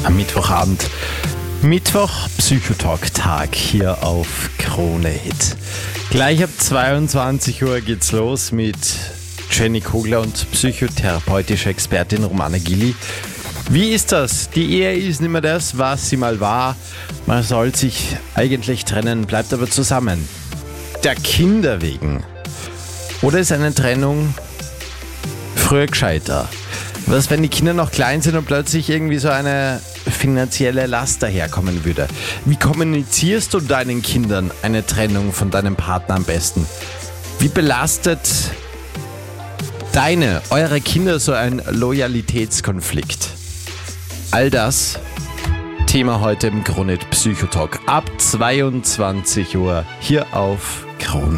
am Mittwochabend. Mittwoch Psychotalk-Tag hier auf Krone Hit. Gleich ab 22 Uhr geht's los mit Jenny Kogler und psychotherapeutische Expertin Romana Gilli. Wie ist das? Die Ehe ist nicht mehr das, was sie mal war. Man soll sich eigentlich trennen, bleibt aber zusammen. Der Kinder wegen. Oder ist eine Trennung früher gescheiter? Was, wenn die Kinder noch klein sind und plötzlich irgendwie so eine finanzielle Last daherkommen würde? Wie kommunizierst du deinen Kindern eine Trennung von deinem Partner am besten? Wie belastet eure Kinder so ein Loyalitätskonflikt? All das Thema heute im Krone Hit Psychotalk ab 22 Uhr hier auf Krone.